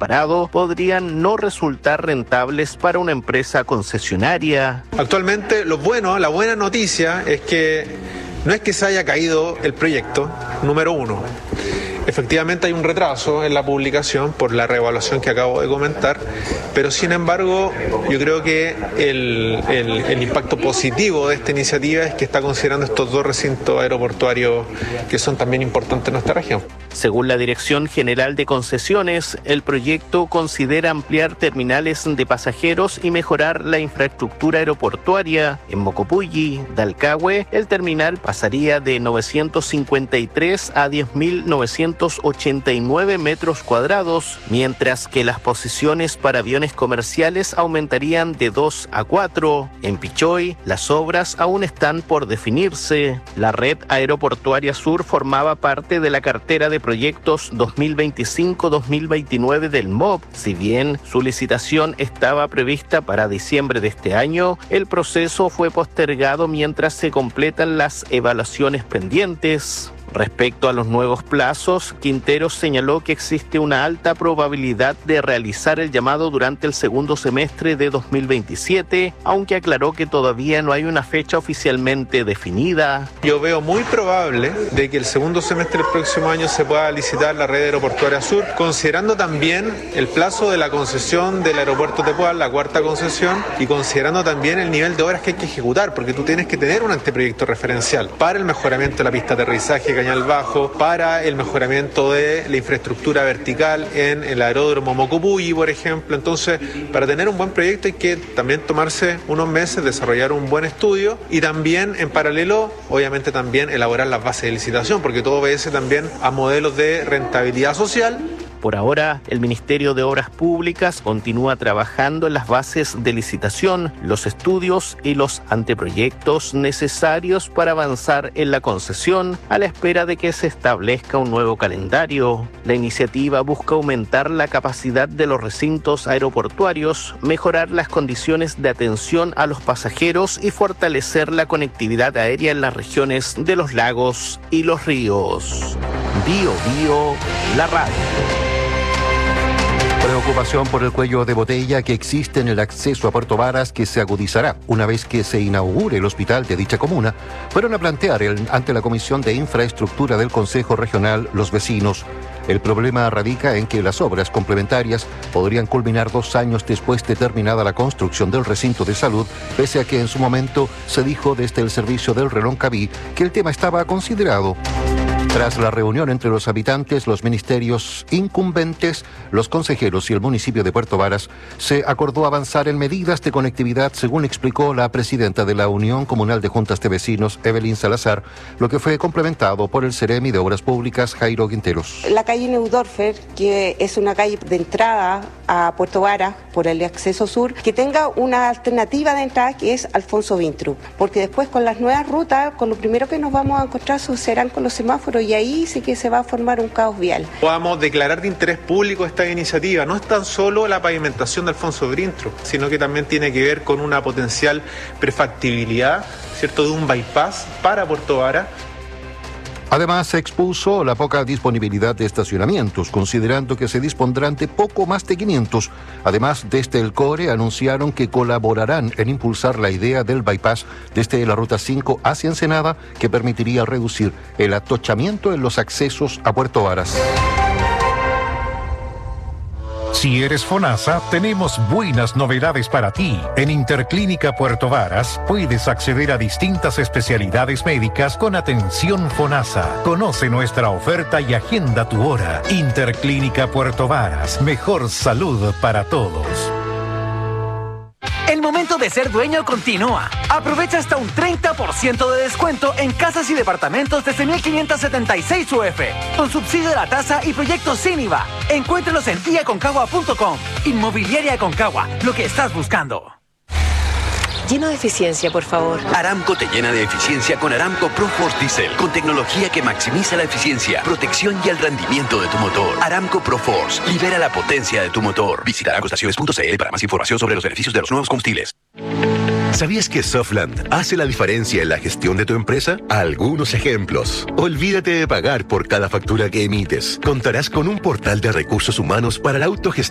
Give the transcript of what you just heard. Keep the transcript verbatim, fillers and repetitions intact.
separado podrían no resultar rentables para una empresa concesionaria. Actualmente lo bueno, la buena noticia es que no es que se haya caído el proyecto, número uno. Efectivamente hay un retraso en la publicación por la reevaluación que acabo de comentar, pero sin embargo yo creo que el, el, el impacto positivo de esta iniciativa es que está considerando estos dos recintos aeroportuarios que son también importantes en nuestra región. Según la Dirección General de Concesiones, el proyecto considera ampliar terminales de pasajeros y mejorar la infraestructura aeroportuaria. En Mocopulli, Dalcahue, el terminal pasaría de novecientos cincuenta y tres a diez mil novecientos ochenta y nueve metros cuadrados, mientras que las posiciones para aviones comerciales aumentarían de dos a cuatro. En Pichoy, las obras aún están por definirse. La red aeroportuaria sur formaba parte de la cartera de proyectos dos mil veinticinco dos mil veintinueve del M O B. Si bien su licitación estaba prevista para diciembre de este año, el proceso fue postergado mientras se completan las evaluaciones pendientes. Respecto a los nuevos plazos, Quinteros señaló que existe una alta probabilidad de realizar el llamado durante el segundo semestre de dos mil veintisiete, aunque aclaró que todavía no hay una fecha oficialmente definida. Yo veo muy probable de que el segundo semestre del próximo año se pueda licitar la red aeroportuaria sur, considerando también el plazo de la concesión del aeropuerto Tepual, la cuarta concesión, y considerando también el nivel de obras que hay que ejecutar, porque tú tienes que tener un anteproyecto referencial para el mejoramiento de la pista de aterrizaje Cañal Bajo, para el mejoramiento de la infraestructura vertical en el aeródromo Mocopulli, por ejemplo. Entonces, para tener un buen proyecto hay que también tomarse unos meses, desarrollar un buen estudio y también, en paralelo, obviamente también elaborar las bases de licitación, porque todo obedece también a modelos de rentabilidad social. Por ahora, el Ministerio de Obras Públicas continúa trabajando en las bases de licitación, los estudios y los anteproyectos necesarios para avanzar en la concesión a la espera de que se establezca un nuevo calendario. La iniciativa busca aumentar la capacidad de los recintos aeroportuarios, mejorar las condiciones de atención a los pasajeros y fortalecer la conectividad aérea en las regiones de los lagos y los ríos. Bio Bio, la radio. Preocupación por el cuello de botella que existe en el acceso a Puerto Varas, que se agudizará una vez que se inaugure el hospital de dicha comuna, fueron a plantear el, ante la Comisión de Infraestructura del Consejo Regional los vecinos. El problema radica en que las obras complementarias podrían culminar dos años después de terminada la construcción del recinto de salud, pese a que en su momento se dijo desde el servicio del Reloncaví que el tema estaba considerado. Tras la reunión entre los habitantes, los ministerios incumbentes, los consejeros y el municipio de Puerto Varas, se acordó avanzar en medidas de conectividad, según explicó la presidenta de la Unión Comunal de Juntas de Vecinos, Evelyn Salazar, lo que fue complementado por el Ceremi de Obras Públicas, Jairo Quinteros. La calle Neudorfer, que es una calle de entrada a Puerto Varas por el acceso sur, que tenga una alternativa de entrada que es Alfonso Vintrup, porque después con las nuevas rutas, con lo primero que nos vamos a encontrar serán con los semáforos, y ahí sí que se va a formar un caos vial. Podamos declarar de interés público esta iniciativa. No es tan solo la pavimentación de Alfonso Vintrup, sino que también tiene que ver con una potencial prefactibilidad, ¿cierto?, de un bypass para Puerto Varas. Además, se expuso la poca disponibilidad de estacionamientos, considerando que se dispondrán de poco más de quinientos. Además, desde el CORE anunciaron que colaborarán en impulsar la idea del bypass desde la Ruta cinco hacia Ensenada, que permitiría reducir el atochamiento en los accesos a Puerto Varas. Si eres FONASA, tenemos buenas novedades para ti. En Interclínica Puerto Varas puedes acceder a distintas especialidades médicas con atención FONASA. Conoce nuestra oferta y agenda tu hora. Interclínica Puerto Varas, mejor salud para todos. El momento de ser dueño continúa. Aprovecha hasta un treinta por ciento de descuento en casas y departamentos desde mil quinientos setenta y seis U F, con subsidio de la tasa y proyectos sin I V A. Encuéntralos en i aconcagua punto com. Inmobiliaria Aconcagua, lo que estás buscando. Lleno de eficiencia, por favor. Aramco te llena de eficiencia con Aramco ProForce Diesel, con tecnología que maximiza la eficiencia, protección y el rendimiento de tu motor. Aramco ProForce, libera la potencia de tu motor. Visita aramco estaciones punto c l para más información sobre los beneficios de los nuevos combustibles. ¿Sabías que Softland hace la diferencia en la gestión de tu empresa? Algunos ejemplos. Olvídate de pagar por cada factura que emites. Contarás con un portal de recursos humanos para la autogestión